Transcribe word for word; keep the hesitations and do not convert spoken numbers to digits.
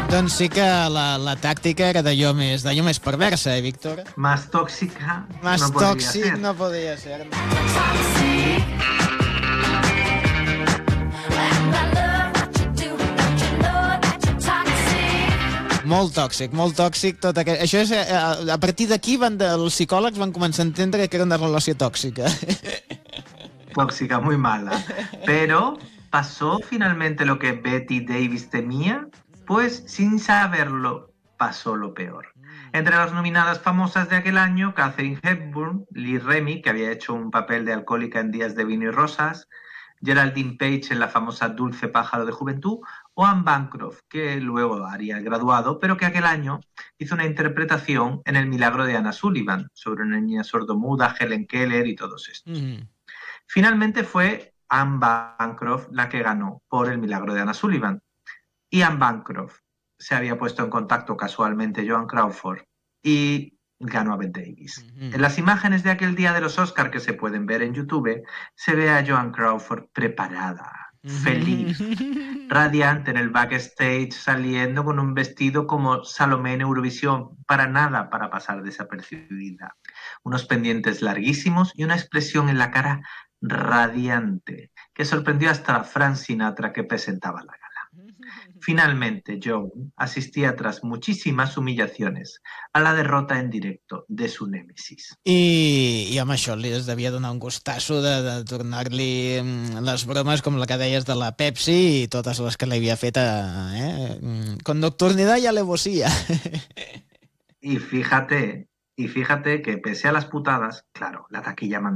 Doncs sí que la, la tàctica era d'allò més, d'allò més perversa, eh, Víctor? Más tóxica Más no podría tòxic ser. no podia ser. Molt tòxic, molt tòxic tot aquest... Això és, a, a partir d'aquí van de, els psicòlegs van començar a entendre que era una relació tòxica. Tóxica, muy mala. Pero pasó finalmente lo que Betty Davis temía, pues sin saberlo pasó lo peor. Entre las nominadas famosas de aquel año, Katharine Hepburn, Lee Remy, que había hecho un papel de alcohólica en Días de Vino y Rosas, Geraldine Page en la famosa Dulce Pájaro de Juventud, o Anne Bancroft, que luego haría el graduado, pero que aquel año hizo una interpretación en El milagro de Anna Sullivan, sobre una niña sordomuda, Helen Keller y todos estos. Mm-hmm. Finalmente fue Anne Bancroft la que ganó por El milagro de Anna Sullivan. Y Anne Bancroft se había puesto en contacto casualmente Joan Crawford y ganó a Bette Davis. Uh-huh. En las imágenes de aquel día de los Oscar que se pueden ver en YouTube, se ve a Joan Crawford preparada, uh-huh, feliz, radiante en el backstage, saliendo con un vestido como Salomé en Eurovisión, para nada para pasar desapercibida. Unos pendientes larguísimos y una expresión en la cara radiante, que sorprendió hasta a Frank Sinatra, que presentaba la gala. Finalmente, Joan asistía tras muchísimas humillaciones a la derrota en directo de su némesis. I, i home, això li es devia donar un gustasso de, de tornar-li les bromes com la que deies de la Pepsi i totes les que li havia fet a, eh? Con nocturnidad y alevosía. Y fíjate, y fíjate que pese a las putadas, claro, la taquilla mandaba.